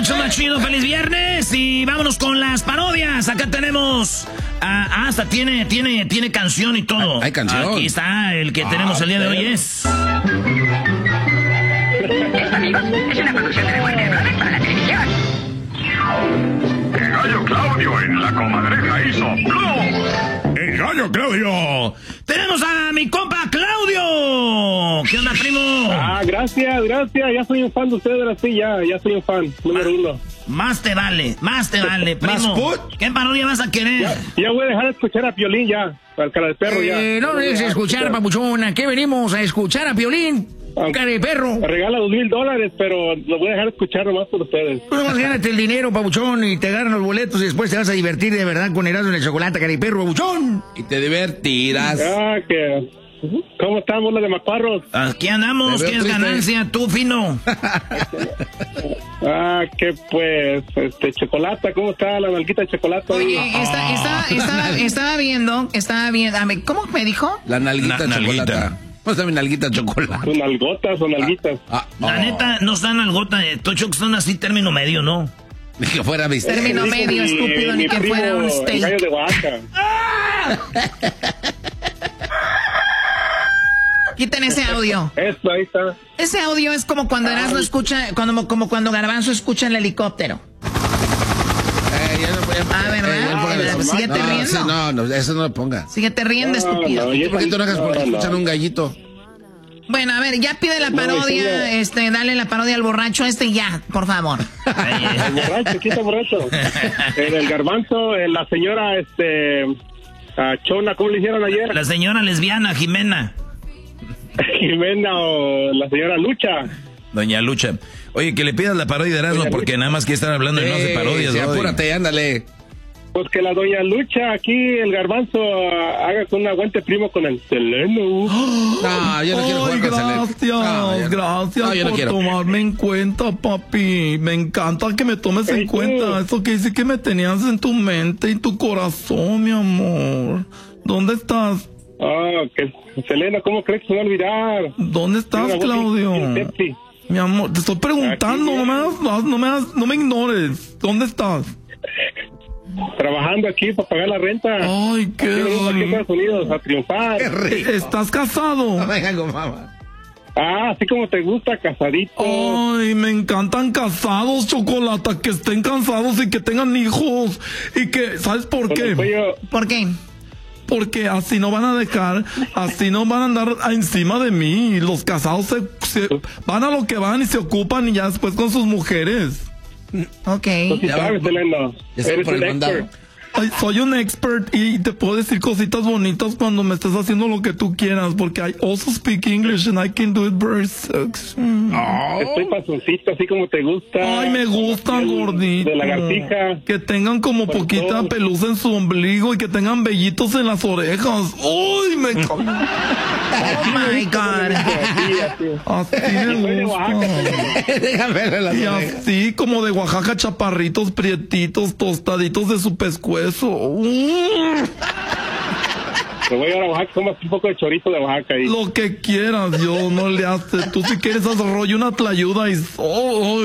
show más chido, feliz viernes y vámonos con las parodias. Acá tenemos, hasta tiene canción y todo. Hay canción. Aquí está, el que tenemos el día de hoy es... Es una producción de la Warner Brothers para la televisión. El gallo Claudio en la comadreja hizo ¡Blue! ¡El gallo Claudio! ¡Tenemos a mi compa Claudio! ¿Qué onda, primo? Gracias. Ya soy un fan de ustedes, así, ya soy un fan, número uno. Más te vale, primo. ¿Qué parodia vas a querer? Ya voy a dejar de escuchar a Piolín ya, al cara de perro ya. No debes escuchar, papuchón. ¿A qué venimos? A escuchar a Piolín. Cara de perro. Me regala $2,000, pero lo voy a dejar de escuchar nomás por ustedes. Tú nomás gánate el dinero, papuchón, y te agarran los boletos y después te vas a divertir de verdad con Erasmo en el chocolate, cara de perro, papuchón. Y te divertirás. ¿Cómo estamos los de Macuarros? Aquí andamos, ¿qué es ganancia? Tú, fino. Chocolata, ¿cómo está la nalguita de chocolate? Oye, estaba viendo, a ver, ¿cómo me dijo? La nalguita de chocolate. ¿Cómo está mi nalguita de chocolate? ¿Son nalgotas o nalguitas? La neta, no están nalgota, Tocho, que son así término medio, ¿no? Ni que fuera mi término medio, estúpido, ni que fuera un steak. Gallo de Oaxaca. Quiten ese audio. Eso, ahí está. Ese audio es como cuando Erasmo escucha, como cuando Garbanzo escucha el helicóptero. ¿Verdad? Síguete riendo. Sí, no, eso no lo ponga. Síguete riendo, estúpido. ¿Por qué tú no hagas porque escuchan un gallito? Bueno, a ver, ya pide la parodia, dale la parodia al borracho ya, por favor. El borracho, ¿quién está borracho? El Garbanzo, la señora, Chona, ¿cómo le hicieron ayer? La señora lesbiana, Jimena. Jimena o la señora Lucha. Doña Lucha. Oye, que le pidas la parodia de Erasmo porque nada más que estar hablando y no hace parodias. Sí, apúrate, ándale. Pues que la doña Lucha, aquí el Garbanzo, haga con un aguante primo con el Seleno. No, yo no quiero jugar con Seleno. Gracias por tomarme en cuenta, papi. Me encanta que me tomes en cuenta. Eso que dice que me tenías en tu mente y tu corazón, mi amor. ¿Dónde estás? Que Selena, ¿cómo crees que se va a olvidar? ¿Dónde estás, Claudio? Mi amor, te estoy preguntando, no me ignores. ¿Dónde estás? Trabajando aquí para pagar la renta. Ay, qué aquí en Estados Unidos a triunfar. ¿Estás casado? No me dejan con mamá. Así como te gusta, casadito. Ay, me encantan casados, Chocolata, que estén casados y que tengan hijos. Y que, ¿sabes por qué? ¿Por qué? Porque así no van a dejar, así no van a andar encima de mí. Los casados se van a lo que van y se ocupan y ya después con sus mujeres. Ok. Ya sabes, Selena. Eres un expert. Ay, soy un expert y te puedo decir cositas bonitas cuando me estés haciendo lo que tú quieras, porque I also speak English and I can do it very sexy. Estoy pasoncito, así como te gusta. Ay, me gustan gorditos. De lagartija. Que tengan como poquita pelusa en su ombligo y que tengan vellitos en las orejas. Uy, me Oh my God. Así me gusta. Y así como de Oaxaca, chaparritos, prietitos, tostaditos de su pescuezo. Te voy a llevar a Oaxaca, comas un poco de chorizo de Oaxaca ahí. Lo que quieras, yo no le hace. Tú si quieres haz rollo una tlayuda y... Oh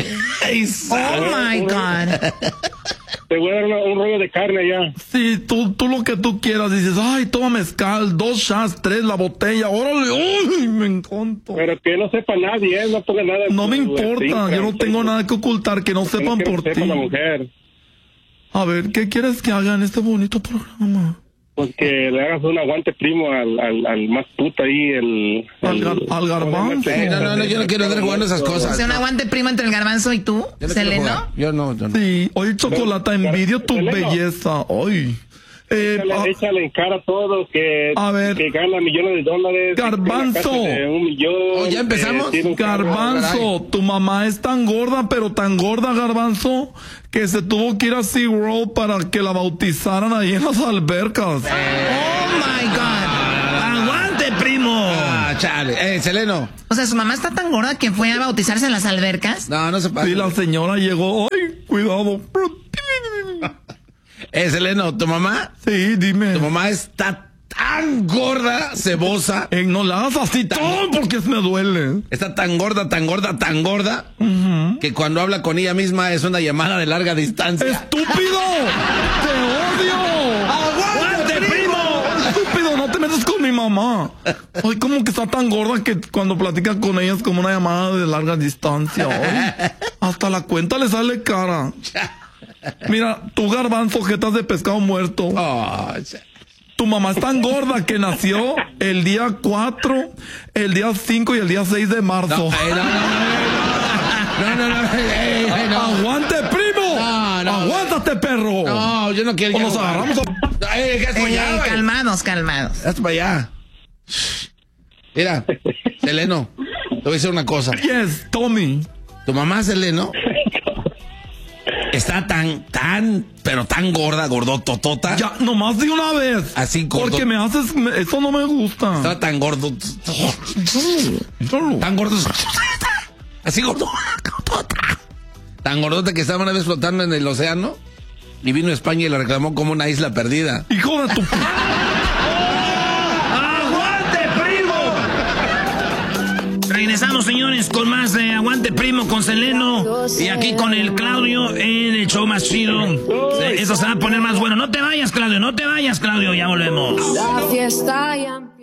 my God. Te voy a dar un rollo de carne allá. Sí, tú lo que tú quieras. Dices, ay, toma mezcal, 2 shots, 3, la botella, órale, uy, me encanta. Pero que no sepa nadie, no ponga nada. No me importa, yo no tengo nada que ocultar, que no sepan por ti. La mujer. A ver, ¿qué quieres que haga en este bonito programa? Pues que le hagas un aguante primo al más puta ahí, al Garbanzo. No, yo no quiero andar jugando esas cosas. O sea, un aguante primo entre el Garbanzo y tú, Seleno. Yo no. Sí, oye, Chocolata, envidio tu belleza. Ay. Échale en cara todo, que gana millones de dólares. Garbanzo. ¿Ya empezamos? Garbanzo, tu mamá es tan gorda, pero tan gorda, Garbanzo, que se tuvo que ir a SeaWorld para que la bautizaran ahí en las albercas. Oh my God. ¡Aguante, primo! Chale. Seleno. O sea, su mamá está tan gorda que fue a bautizarse en las albercas. No se pasa. Sí, la señora llegó. Ay, cuidado. Seleno, ¿tu mamá? Sí, dime. Tu mamá está tan gorda, cebosa. No la hagas así todo porque me duele. Está tan gorda, que cuando habla con ella misma es una llamada de larga distancia. ¡Estúpido! ¡Te odio! ¡Aguante, primo! ¡Estúpido! No te metas con mi mamá. Ay, como que está tan gorda que cuando platicas con ella es como una llamada de larga distancia. Ay, hasta la cuenta le sale cara. Mira, tú, Garbanzo, jetas de pescado muerto. Tu mamá es tan gorda que nació el día 4, el día 5 y el día 6 de marzo. No. ¡Aguante, primo! No. ¡Aguántate, perro! No, yo no quiero. O nos agarramos calmados. Hasta para allá. Mira, Seleno, te voy a decir una cosa. Yes, Tommy. Tu mamá, Seleno, está pero tan gorda, gordototota. Ya, nomás de una vez. Así gordo. Porque me haces... Eso no me gusta. Está tan gordo. Tan gordo. Así gordo. Tan gordota que estaba una vez flotando en el océano y vino a España y la reclamó como una isla perdida. ¡Hijo de tu... ¡Aguante, primo! Regresamos, señores, con más de Aguante, primo, con Seleno y aquí con el Claudio en el show más chido. Eso se va a poner más bueno. No te vayas, Claudio, ya volvemos. La fiesta ya